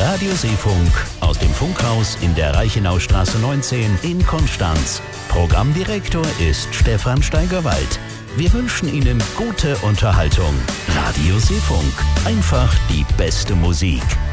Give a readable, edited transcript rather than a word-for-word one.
Radio Seefunk aus dem Funkhaus in der Reichenaustraße 19 in Konstanz. Programmdirektor ist Stefan Steigerwald. Wir wünschen Ihnen gute Unterhaltung. Radio Seefunk. Einfach die beste Musik.